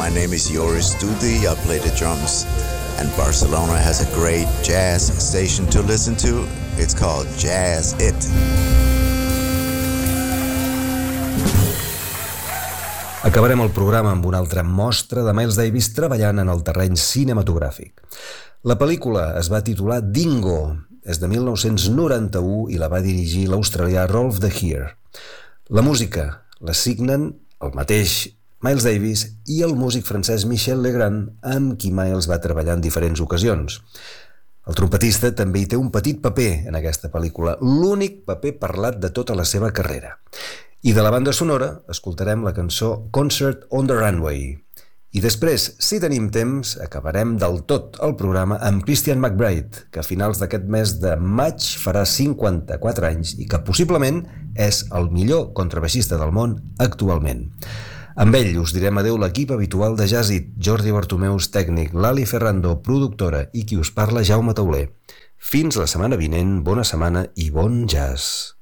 My name is Joris Studi. I play the drums. And Barcelona has a great jazz station to listen to. It's called Jazz It. Acabarem el programa amb una altra mostra de Miles Davis treballant en el terreny cinematogràfic. La pel·lícula es va titular Dingo, és de 1991 i la va dirigir l'australià Rolf de Heer. La música la signen el mateix Miles Davis i el músic francès Michel Legrand, amb qui Miles va treballar en diferents ocasions. El trompetista també hi té un petit paper en aquesta pel·lícula, l'únic paper parlat de tota la seva carrera. I de la banda sonora escoltarem la cançó Concert on the Runway. I després, si tenim temps, acabarem del tot el programa amb Christian McBride, que a finals d'aquest mes de maig farà 54 anys i que possiblement és el millor contrabaixista del món actualment. Amb ell us direm adeu l'equip habitual de Jazz It, Jordi Bartomeus, tècnic, Lali Ferrando, productora, i qui us parla, Jaume Tauler. Fins la setmana vinent, bona setmana i bon jazz.